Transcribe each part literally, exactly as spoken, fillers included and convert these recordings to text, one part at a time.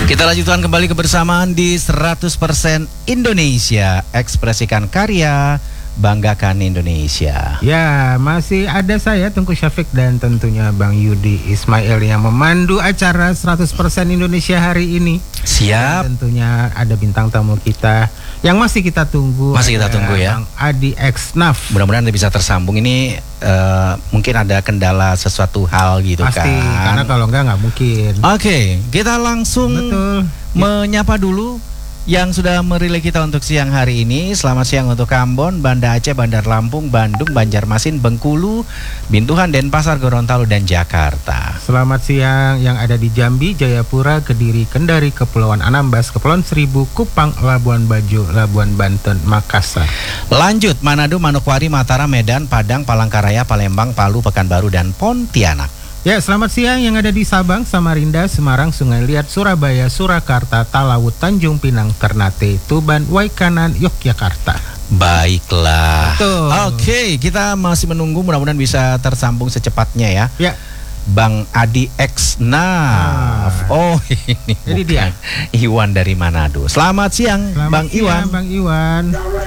Kita lanjutkan kembali kebersamaan di seratus persen Indonesia. Ekspresikan karya, banggakan Indonesia. Ya, masih ada saya Tengku Syafiq dan tentunya Bang Yudi Ismail yang memandu acara seratus persen Indonesia hari ini. Siap. Dan tentunya ada bintang tamu kita yang masih kita tunggu. Masih kita tunggu ya. Bang Adi X Naf. Mudah-mudahan Anda bisa tersambung. Ini uh, mungkin ada kendala sesuatu hal gitu. Pasti, kan. karena kalau enggak nggak mungkin. Oke, kita langsung Betul. menyapa dulu yang sudah merilai kita untuk siang hari ini. Selamat siang untuk Ambon, Banda Aceh, Bandar Lampung, Bandung, Banjarmasin, Bengkulu, Bintuhan, Denpasar, Gorontalo, dan Jakarta. Selamat siang yang ada di Jambi, Jayapura, Kediri, Kendari, Kepulauan Anambas, Kepulauan Seribu, Kupang, Labuan Bajo, Labuan Banten, Makassar. Lanjut, Manado, Manokwari, Mataram, Medan, Padang, Palangkaraya, Palembang, Palu, Pekanbaru, dan Pontianak. Ya, selamat siang yang ada di Sabang, Samarinda, Semarang, Sungai Liat, Surabaya, Surakarta, Talaut, Tanjung Pinang, Ternate, Tuban, Waikanan, Yogyakarta. Baiklah. Betul. Oke, kita masih menunggu, mudah-mudahan bisa tersambung secepatnya ya. Ya. Bang Adi X Naf. Ah. Oh, ini Jadi dia. Iwan dari Manado. Selamat siang, Selamat Bang siang, Iwan. Bang Iwan.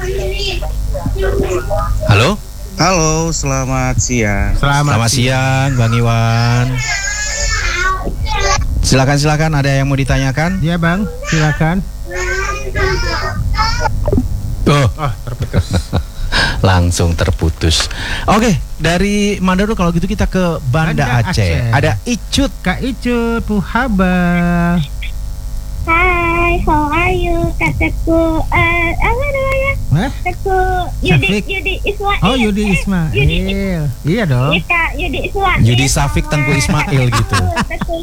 Halo. Halo, selamat siang. Selamat, Selamat siang, Bang Iwan. Silakan silakan, ada yang mau ditanyakan? Ya, Bang, silakan. Oh, Oh, terputus. langsung terputus. Oke, dari Manado kalau gitu kita ke Banda, Banda Aceh. Aceh. Ada Icut. Kak Icut, Puhaba. Hai, how are you? Kataku, uh, apa namanya? Hah? Kataku Yudi, Syafiq. Yudi Ismail. Oh, Yudi Eh, Ismail. Yudi, Iya dong. iya Kak, Yudi Ismail. Yudi Syafiq, Tengku Ismail gitu. Teku,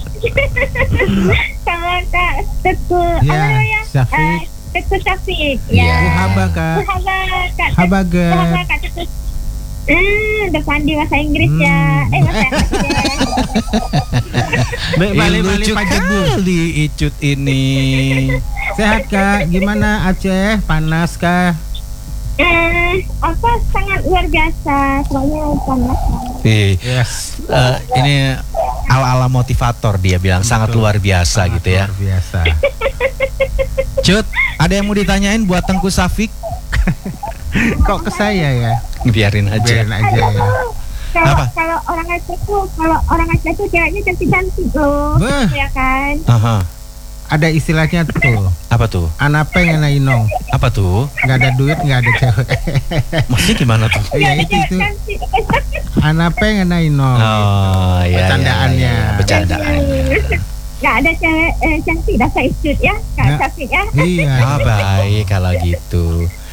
sama Kak Teku, Ya, apa namanya? Syafiq. Eh, Teku Syafiq. Iya. Ya. Puhaba, Kak. Puhaba, Kak. Habagat. Puhaba, Kak Teku. Hmm, depan di bahasa Inggris ya. Hmm. Eh, bahasa Inggris. Be- Ih, Balik-balik lucu Pak Jebu. kali Icut ini. Sehat, Kak? Gimana Aceh? Panas kah? Eh, apa sangat luar biasa, soalnya panas. Ih, Yes. eh, ini ala-ala motivator dia bilang sangat Betul. luar biasa Sangat gitu ya. Luar biasa. Cut, ada yang mau ditanyain buat Tengku Syafiq? Kok ke saya ya? Biarin aja. Biarin aja ya. Kalau Apa? kalau orang Aceh tuh, kalau orang Aceh tuh ceweknya cantik-cantik loh, Beh. ya kan? Aha. Ada istilahnya tuh. Apa tuh? Anape ngenai-inong. Apa tuh? Nggak ada duit, nggak ada cewek. Maksudnya gimana tuh? Iya, Ada itu cewek itu. cantik. Anape ngenai-inong. Oh, iya. Bercandaannya. Iya, iya, bercandaannya. Nggak ada cewek eh, cantik dah Kak Icut ya, Kak Nggak. Syafiq ya. Iya. Ah, baik kalau gitu.